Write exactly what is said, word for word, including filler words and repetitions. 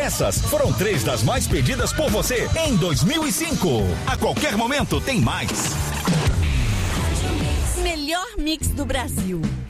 Essas foram três das mais pedidas por você em dois mil e cinco. A qualquer momento tem mais. Melhor mix do Brasil.